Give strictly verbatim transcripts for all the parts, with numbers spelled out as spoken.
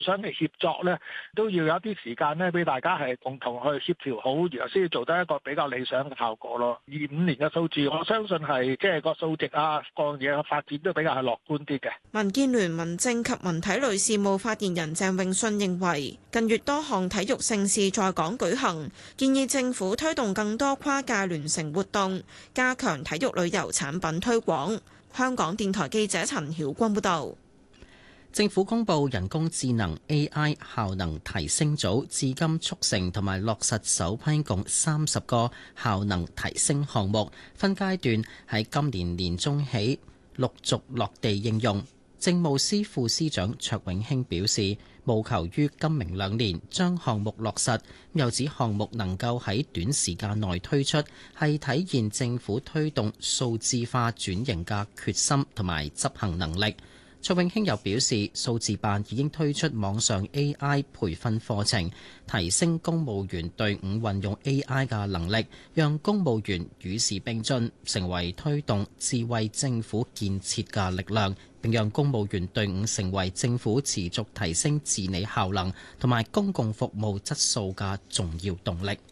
上嚟協作咧，都要有一啲時間咧，俾大家係共同去協調好，然後先至做得一個比較理想嘅效果咯。二五年嘅數字，我相信係即係個數值啊，各樣嘢嘅發展都比較係樂觀啲嘅。 民建聯民政及文體類事務發言人鄭泳舜認為，近月多項體育盛事在港舉行，建議政府推動更多跨界聯乘活動，加強體育旅遊產品推廣。香港電台記者陳曉君報導。 政府公布人工智能 A I 效能提升組至今促成同埋落實首批共三十個效能提升項目，分階段喺今年年中起陸續落地應用。政務司副司長卓永興表示，務求於今明兩年將項目落實，又指項目能夠喺短時間內推出，係體現政府推動數字化轉型嘅決心同埋執行能力。卓永興又表示，數字辦已經推出網上 A I 培訓課程，提升公務員隊伍運用 A I 嘅能力，讓公務員與時並進，成為推動智慧政府建設嘅力量，並讓公務員隊伍成為政府持續提升治理效能同埋公共服務質素嘅重要動力。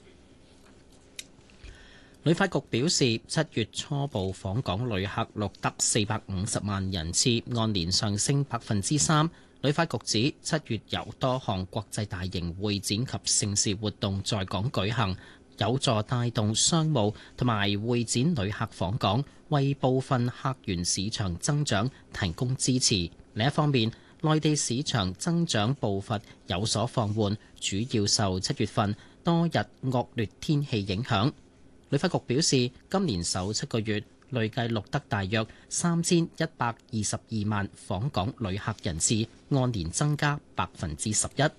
旅發局表示，七月初步訪港旅客錄得四百五十萬人次，按年上升百分之三。旅發局指，七月有多項國際大型會展及盛事活動在港舉行，有助帶動商務同埋會展旅客訪港，為部分客源市場增長提供支持。另一方面，內地市場增長步伐有所放緩，主要受七月份多日惡劣天氣影響。旅發局表示，今年首七個月累計錄得大約三千一百二十二萬訪港旅客人次，按年增加百分之十一。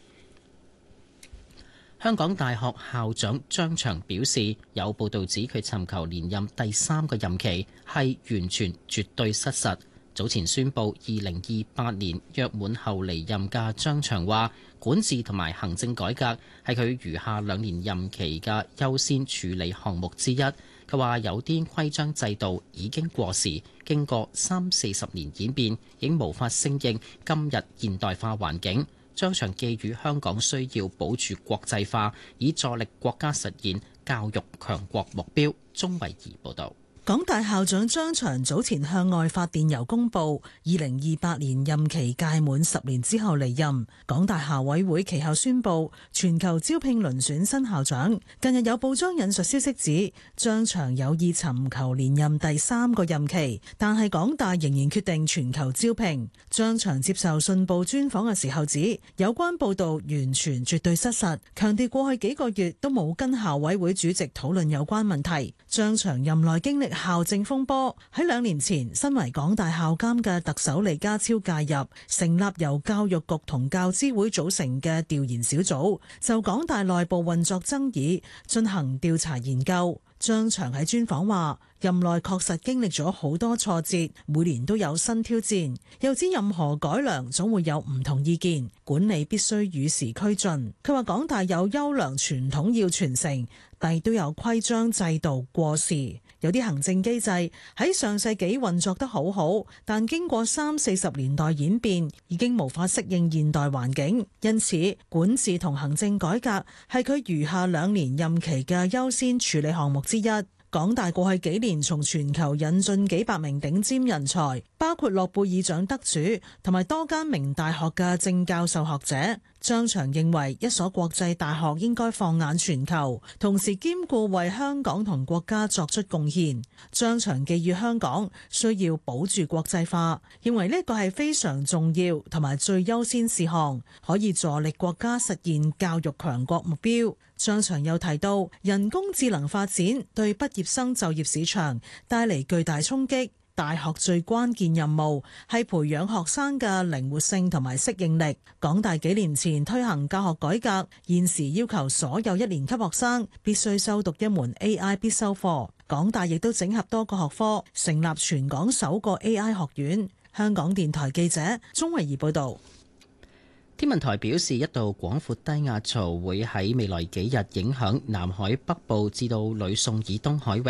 香港大學校長張翔表示，有報道指佢尋求連任第三個任期係完全絕對失實。早前宣布二零二八年約滿後離任嘅張翔話，管治同埋行政改革係佢餘下兩年任期嘅優先處理項目之一。佢話有啲規章制度已經過時，經過三四十年演變，已經無法適應今日現代化環境。張翔寄語香港需要保住國際化，以助力國家實現教育強國目標。鍾慧儀報導。 港大校長張翔早前向外發電郵公布，二零二八年任期屆滿十年之後離任。港大校委會其後宣布全球招聘遴選新校長。近日有報章引述消息指，張翔有意尋求連任第三個任期，但係港大仍然決定全球招聘。張翔接受信報專訪嘅時候指，有關報道完全絕對失實，強調過去幾個月都冇跟校委會主席討論有關問題。張翔任內經歷校政風波，喺兩年前，身為港大校監嘅特首李家超介入，成立由教育局同教資會組成嘅調研小組，就港大內部運作爭議進行調查研究。張翔喺專訪話，任內確實經歷咗好多挫折，每年都有新挑戰，又知任何改良總會有唔同意見，管理必須與時俱進。佢話港大有優良傳統要傳承，但都有規章制度過時，有啲行政機制喺上世紀運作得好好，但經過三四十年代演變，已經無法適應現代環境。因此，管治同行政改革係佢餘下兩年任期嘅優先處理項目之一。港大過去幾年從全球引進幾百名頂尖人才，包括諾貝爾獎得主同埋多間名大學嘅正教授學者。張翔認為一所國際大學應該放眼全球，同時兼顧為香港同國家作出貢獻。張翔寄語香港需要保住國際化，認為呢個係非常重要同埋最優先事項，可以助力國家實現教育強國目標。張翔又提到，人工智能發展對畢業生就業市場帶嚟巨大衝擊。大學最關鍵任務係培養學生嘅靈活性同埋適應力。港大幾年前推行教學改革，現時要求所有一年級學生必須修讀一門 A I 必修課。港大亦都整合多個學科，成立全港首個 A I 學院。香港電台記者鍾慧儀報道。 天文台表示，一道廣闊低壓槽會喺未來幾日影響南海北部至到呂宋以東海域。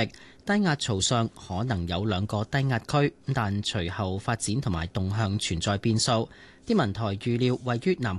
低壓槽上可能有兩個低壓區，但隨後發展同埋動向存在變數。天文台預料位於南